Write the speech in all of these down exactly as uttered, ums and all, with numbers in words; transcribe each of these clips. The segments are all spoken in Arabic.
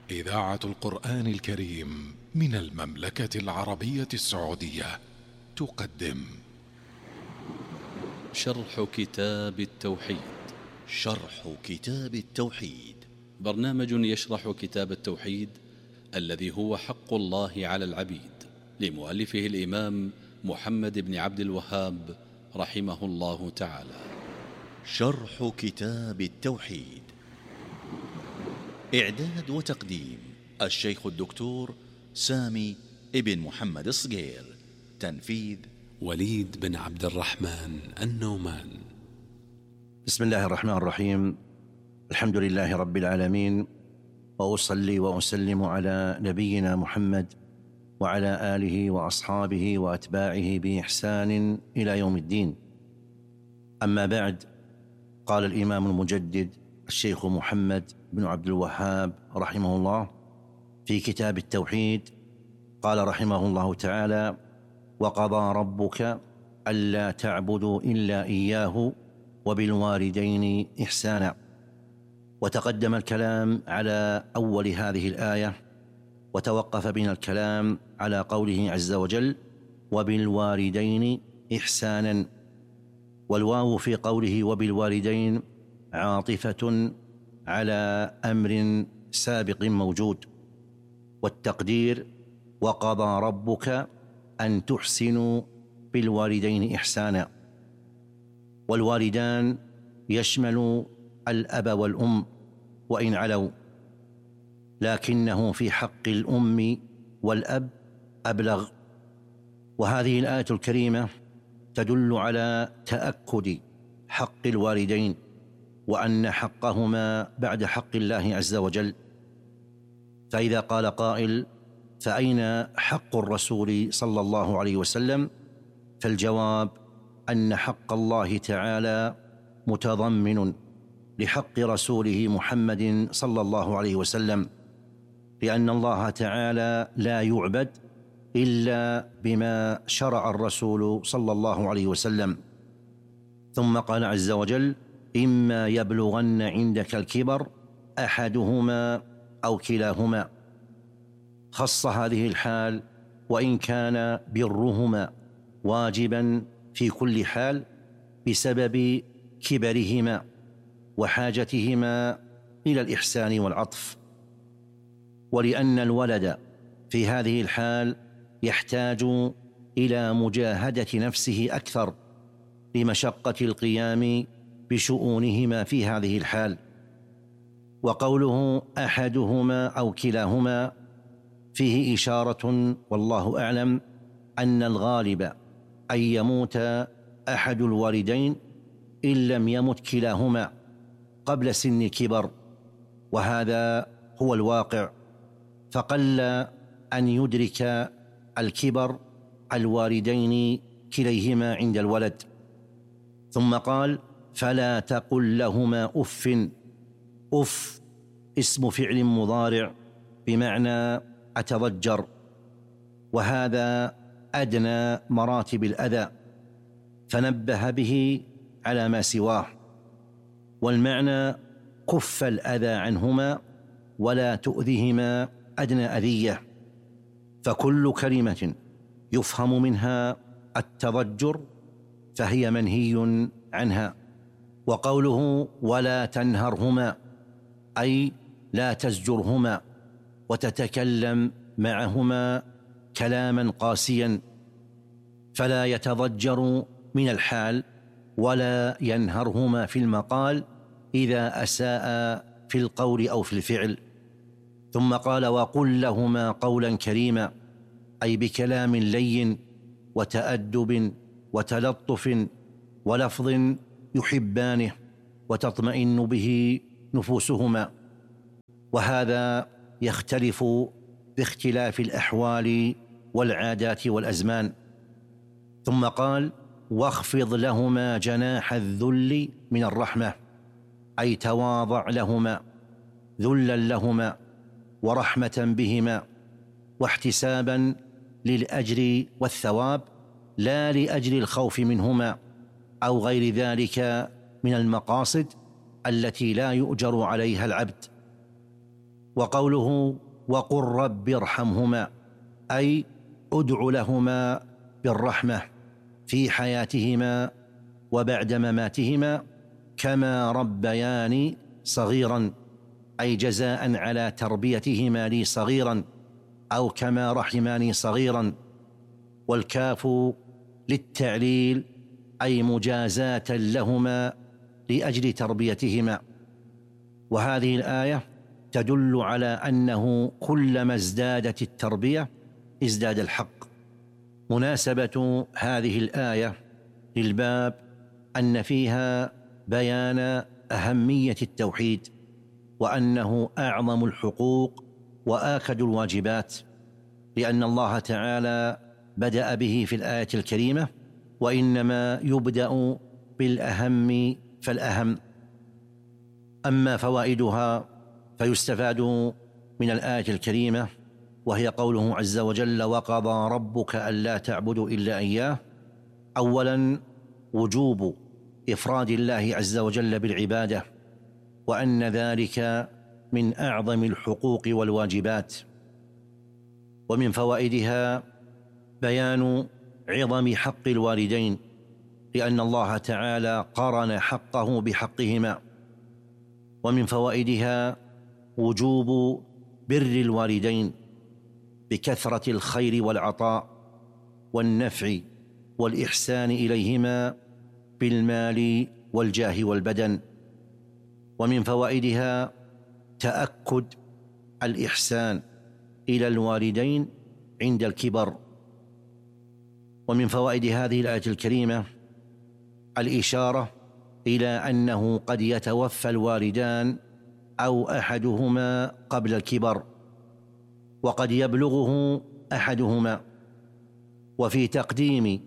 إذاعة القرآن الكريم من المملكة العربية السعودية تقدم شرح كتاب التوحيد. شرح كتاب التوحيد برنامج يشرح كتاب التوحيد الذي هو حق الله على العبيد، لمؤلفه الإمام محمد بن عبد الوهاب رحمه الله تعالى. شرح كتاب التوحيد، إعداد وتقديم الشيخ الدكتور سامي ابن محمد الصقير، تنفيذ وليد بن عبد الرحمن النومان. بسم الله الرحمن الرحيم. الحمد لله رب العالمين، وأصلي وأسلم على نبينا محمد وعلى آله وأصحابه وأتباعه بإحسان إلى يوم الدين. أما بعد، قال الإمام المجدد الشيخ محمد بن عبد الوهاب رحمه الله في كتاب التوحيد، قال رحمه الله تعالى: وقضى ربك ألا تعبدوا إلا إياه وبالوالدين إحسانا. وتقدم الكلام على أول هذه الآية، وتوقف بنا الكلام على قوله عز وجل: وبالوالدين إحسانا. والواو في قوله وبالوالدين عاطفة على أمر سابق موجود، والتقدير وقضى ربك أن تحسنوا بالوالدين إحسانا. والوالدان يشمل الأب والأم وإن علوا، لكنه في حق الأم والأب أبلغ. وهذه الآية الكريمة تدل على تأكد حق الوالدين، وأن حقهما بعد حق الله عز وجل. فإذا قال قائل: فأين حق الرسول صلى الله عليه وسلم؟ فالجواب أن حق الله تعالى متضمن لحق رسوله محمد صلى الله عليه وسلم، لأن الله تعالى لا يعبد إلا بما شرع الرسول صلى الله عليه وسلم. ثم قال عز وجل: إما يبلغن عندك الكبر أحدهما أو كلاهما. خص هذه الحال، وإن كان برهما واجبا في كل حال بسبب كبرهما وحاجتهما إلى الإحسان والعطف. ولأن الولد في هذه الحال يحتاج إلى مجاهدة نفسه أكثر لمشقة القيام بشؤونهما في هذه الحال. وقوله أحدهما أو كلاهما فيه إشارة، والله أعلم، أن الغالب أن يموت أحد الوالدين إن لم يمت كلاهما قبل سن كبر، وهذا هو الواقع. فقل أن يدرك الكبر الوالدين كليهما عند الولد. ثم قال: فلا تقل لهما أف. أف اسم فعل مضارع بمعنى أتضجر، وهذا أدنى مراتب الأذى، فنبه به على ما سواه. والمعنى كف الأذى عنهما ولا تؤذهما أدنى أذية. فكل كلمة يفهم منها التضجر فهي منهي عنها. وقوله ولا تنهرهما أي لا تزجرهما وتتكلم معهما كلاما قاسيا، فلا يتضجر من الحال ولا ينهرهما في المقال إذا أساء في القول أو في الفعل. ثم قال: وقل لهما قولا كريما، أي بكلام لين وتأدب وتلطف ولفظ يحبانه وتطمئن به نفوسهما. وهذا يختلف باختلاف الأحوال والعادات والأزمان. ثم قال: واخفض لهما جناح الذل من الرحمة، أي تواضع لهما ذلا لهما ورحمة بهما واحتسابا للأجر والثواب، لا لأجل الخوف منهما أو غير ذلك من المقاصد التي لا يؤجر عليها العبد. وقوله وقل رب ارحمهما أي ادع لهما بالرحمة في حياتهما وبعد مماتهما كما ربياني صغيرا، أي جزاء على تربيتهما لي صغيرا، أو كما رحماني صغيرا. والكاف للتعليل أي مجازاة لهما لأجل تربيتهما. وهذه الآية تدل على أنه كلما ازدادت التربية ازداد الحق. مناسبة هذه الآية للباب أن فيها بيان أهمية التوحيد، وأنه أعظم الحقوق وآكد الواجبات، لأن الله تعالى بدأ به في الآية الكريمة، وإنما يبدأ بالأهم فالأهم. أما فوائدها فيستفاد من الآية الكريمة، وهي قوله عز وجل وقضى ربك ألا تعبدوا إلا إياه. أولا وجوب إفراد الله عز وجل بالعبادة، وأن ذلك من أعظم الحقوق والواجبات. ومن فوائدها بيان عظم حق الوالدين، لأن الله تعالى قرن حقه بحقهما. ومن فوائدها وجوب بر الوالدين بكثرة الخير والعطاء والنفع والإحسان إليهما بالمال والجاه والبدن. ومن فوائدها تأكد الإحسان إلى الوالدين عند الكبر. ومن فوائد هذه الآية الكريمة الإشارة إلى أنه قد يتوفى الوالدان أو أحدهما قبل الكبر، وقد يبلغه أحدهما، وفي تقديم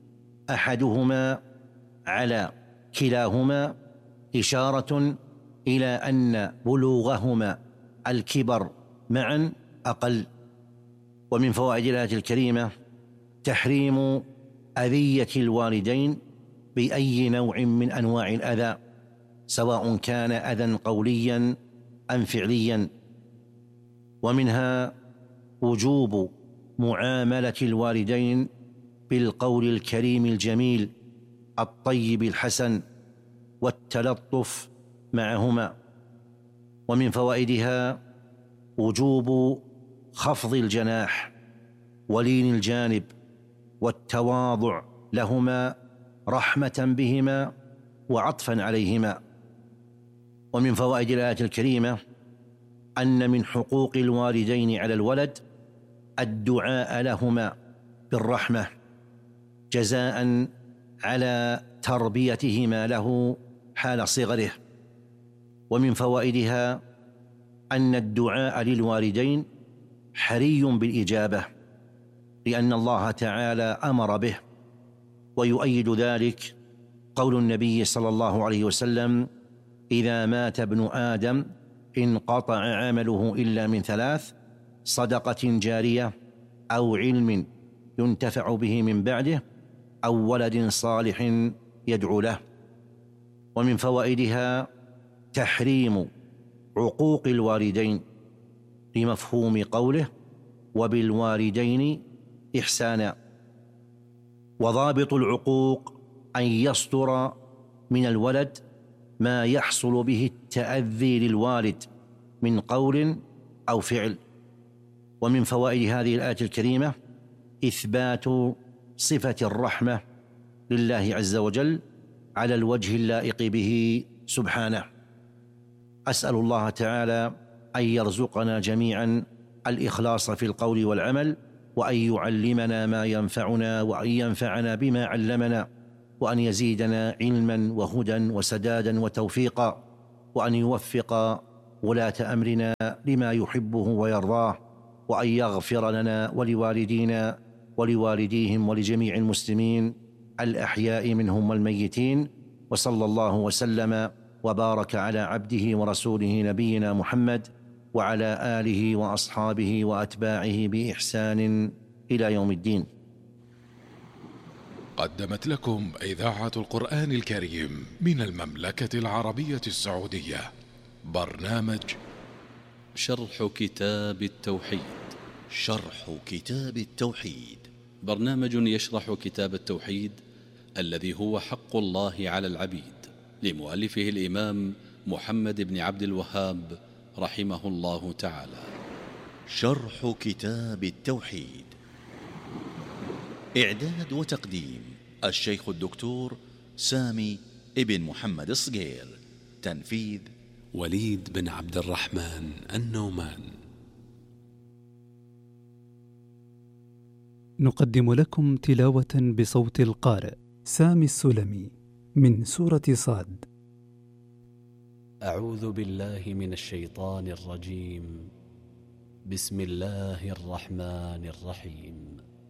أحدهما على كلاهما إشارة إلى أن بلوغهما الكبر معا أقل. ومن فوائد الآية الكريمة تحريم أذية الوالدين بأي نوع من أنواع الأذى، سواء كان أذى قوليا أم فعليا. ومنها وجوب معاملة الوالدين بالقول الكريم الجميل الطيب الحسن والتلطف معهما. ومن فوائدها وجوب خفض الجناح ولين الجانب والتواضع لهما رحمة بهما وعطفا عليهما. ومن فوائد الآية الكريمة أن من حقوق الوالدين على الولد الدعاء لهما بالرحمة جزاء على تربيتهما له حال صغره. ومن فوائدها أن الدعاء للوالدين حري بالإجابة، لأن الله تعالى أمر به. ويؤيد ذلك قول النبي صلى الله عليه وسلم إذا مات ابن آدم انقطع عمله إلا من ثلاث: صدقة جارية أو علم ينتفع به من بعده أو ولد صالح يدعو له. ومن فوائدها تحريم عقوق الوالدين لمفهوم قوله وبالوالدين إحسانا. وضابط العقوق أن يصدر من الولد ما يحصل به التأذي للوالد من قول أو فعل. ومن فوائد هذه الآية الكريمة إثبات صفة الرحمة لله عز وجل على الوجه اللائق به سبحانه. أسأل الله تعالى أن يرزقنا جميعا الإخلاص في القول والعمل، وأن يعلمنا ما ينفعنا، وأن ينفعنا بما علمنا، وأن يزيدنا علما وهدى وسدادا وتوفيقا، وأن يوفق ولاة أمرنا لما يحبه ويرضاه، وأن يغفر لنا ولوالدينا ولوالديهم ولجميع المسلمين الأحياء منهم والميتين. وصلى الله وسلم وبارك على عبده ورسوله نبينا محمد وعلى آله وأصحابه وأتباعه بإحسان إلى يوم الدين. قدمت لكم إذاعة القرآن الكريم من المملكة العربية السعودية برنامج شرح كتاب التوحيد. شرح كتاب التوحيد برنامج يشرح كتاب التوحيد الذي هو حق الله على العبيد، لمؤلفه الإمام محمد بن عبد الوهاب رحمه الله تعالى. شرح كتاب التوحيد. إعداد وتقديم الشيخ الدكتور سامي ابن محمد الصقير. تنفيذ وليد بن عبد الرحمن النومان. نقدم لكم تلاوة بصوت القارئ سامي السلمي من سورة صاد. أعوذ بالله من الشيطان الرجيم. بسم الله الرحمن الرحيم.